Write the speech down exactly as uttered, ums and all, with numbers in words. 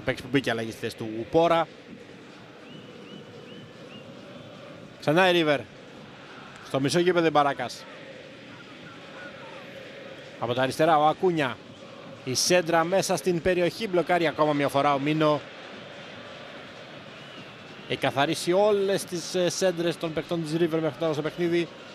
παίκτης που μπήκε αλλαγή στη θέση του Πόρα. Ξανά η River. Στο μισό γήπεδο Μπαράκας. Από τα αριστερά ο Ακούνια. Η σέντρα μέσα στην περιοχή, μπλοκάρει ακόμα μια φορά ο Μίνο. Έχει καθαρίσει όλες τις σέντρες των παικτών της River μέχρι τώρα στο παιχνίδι.